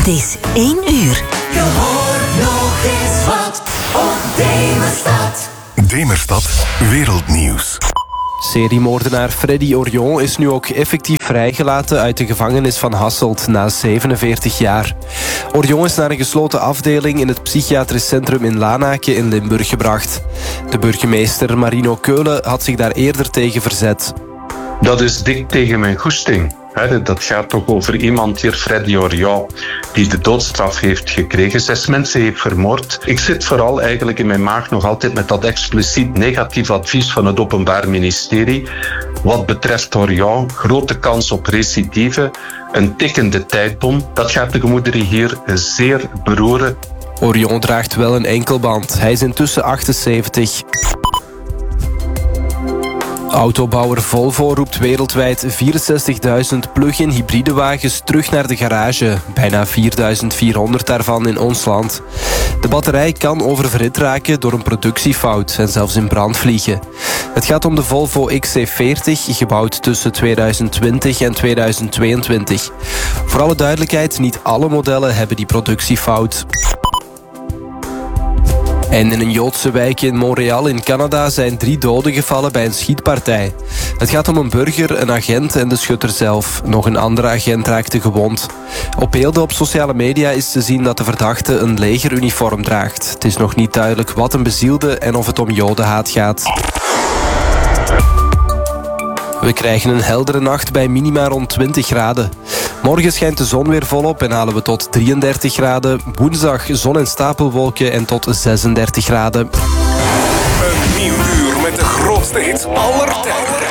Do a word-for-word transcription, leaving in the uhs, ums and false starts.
Het is één uur. Je hoort nog eens wat op Demerstad. Demerstad Wereldnieuws. Seriemoordenaar Freddy Orion is nu ook effectief vrijgelaten uit de gevangenis van Hasselt na zevenenveertig jaar. Orion is naar een gesloten afdeling in het psychiatrisch centrum in Lanaken in Limburg gebracht. De burgemeester Marino Keulen had zich daar eerder tegen verzet. Dat is dik tegen mijn goesting. Dat gaat toch over iemand hier, Freddy Orion, die de doodstraf heeft gekregen, zes mensen heeft vermoord. Ik zit vooral eigenlijk in mijn maag nog altijd met dat expliciet negatief advies van het Openbaar Ministerie. Wat betreft Orion, grote kans op recidive, een tikkende tijdbom. Dat gaat de gemoederen hier zeer beroeren. Orion draagt wel een enkelband. Hij is intussen achtenzeventig. Autobouwer Volvo roept wereldwijd vierenzestigduizend plug-in hybride wagens terug naar de garage. Bijna vierduizend vierhonderd daarvan in ons land. De batterij kan oververhit raken door een productiefout en zelfs in brand vliegen. Het gaat om de Volvo X C veertig, gebouwd tussen tweeduizend twintig en tweeduizend tweeëntwintig. Voor alle duidelijkheid, niet alle modellen hebben die productiefout. En in een Joodse wijk in Montreal in Canada zijn drie doden gevallen bij een schietpartij. Het gaat om een burger, een agent en de schutter zelf. Nog een andere agent raakte gewond. Op beelden op sociale media is te zien dat de verdachte een legeruniform draagt. Het is nog niet duidelijk wat hem bezielde en of het om jodenhaat gaat. We krijgen een heldere nacht bij minima rond twintig graden. Morgen schijnt de zon weer volop en halen we tot drieëndertig graden. Woensdag zon en stapelwolken en tot zesendertig graden. Een nieuw uur met de grootste hits aller tijden.